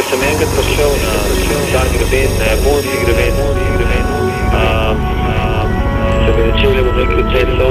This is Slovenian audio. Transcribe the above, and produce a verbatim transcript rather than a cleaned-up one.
sem enkrat prišel na tak greben, na japonski greben, um, um, se mi začeli, bom rekel, celo